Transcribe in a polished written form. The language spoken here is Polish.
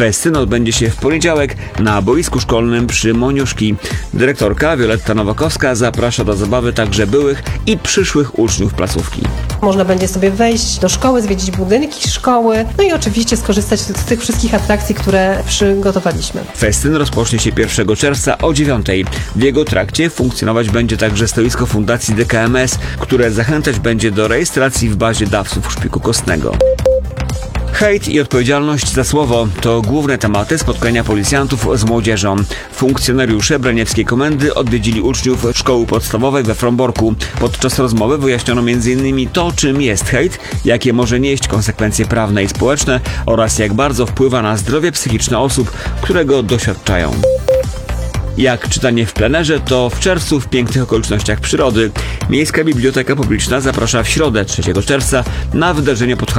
Festyn odbędzie się w poniedziałek na boisku szkolnym przy Moniuszki. Dyrektorka Wioletta Nowakowska zaprasza do zabawy także byłych i przyszłych uczniów placówki. Można będzie sobie wejść do szkoły, zwiedzić budynki szkoły, no i oczywiście skorzystać z tych wszystkich atrakcji, które przygotowaliśmy. Festyn rozpocznie się 1 czerwca o 9:00. W jego trakcie funkcjonować będzie także stoisko Fundacji DKMS, które zachęcać będzie do rejestracji w bazie dawców szpiku kostnego. Hejt i odpowiedzialność za słowo to główne tematy spotkania policjantów z młodzieżą. Funkcjonariusze Braniewskiej Komendy odwiedzili uczniów szkoły podstawowej we Fromborku. Podczas rozmowy wyjaśniono m.in. to, czym jest hejt, jakie może nieść konsekwencje prawne i społeczne oraz jak bardzo wpływa na zdrowie psychiczne osób, które go doświadczają. Jak czytanie w plenerze, to w czerwcu w pięknych okolicznościach przyrody. Miejska Biblioteka Publiczna zaprasza w środę 3 czerwca na wydarzenie pod